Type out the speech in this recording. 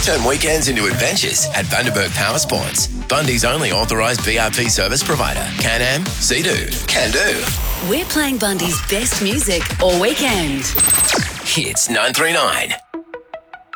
Turn weekends into adventures at Bundaberg Power Sports. Bundy's only authorised BRP service provider. Can-Am, Sea-Doo, Can-Do. We're playing Bundy's best music all weekend. Hits 939.